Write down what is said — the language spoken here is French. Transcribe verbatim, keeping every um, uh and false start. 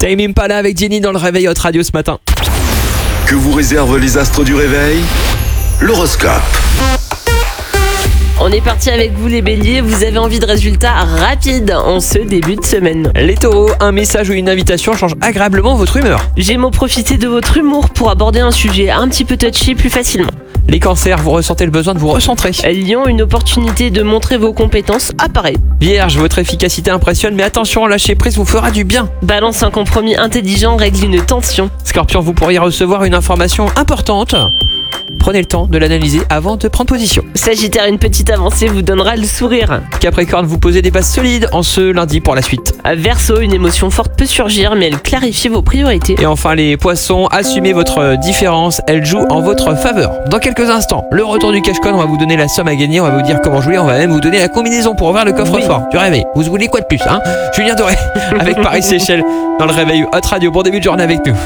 Tame Impala avec Jenny dans le réveil Hot Radio ce matin. Que vous réservent les astres du réveil? L'horoscope. On est parti avec vous les béliers, vous avez envie de résultats rapides en ce début de semaine. Les taureaux, un message ou une invitation change agréablement votre humeur. Gémeaux, profitez de votre humour pour aborder un sujet un petit peu touchy plus facilement. Les cancers, vous ressentez le besoin de vous recentrer. Lion, une opportunité de montrer vos compétences apparaît. Vierge, votre efficacité impressionne, mais attention, lâcher prise vous fera du bien. Balance, un compromis intelligent règle une tension. Scorpion, vous pourriez recevoir une information importante. Prenez le temps de l'analyser avant de prendre position. Sagittaire, une petite avancée vous donnera le sourire. Capricorne, vous posez des bases solides en ce lundi pour la suite. Verseau, une émotion forte peut surgir, mais elle clarifie vos priorités. Et enfin les poissons, assumez votre différence, elle joue en votre faveur. Dans quelques instants, le retour du cash-con, on va vous donner la somme à gagner, on va vous dire comment jouer, on va même vous donner la combinaison pour ouvrir le coffre-fort du réveil. Vous voulez quoi de plus, hein? Julien Doré avec Paris Seychelles dans le réveil Hot Radio. Bon début de journée avec nous.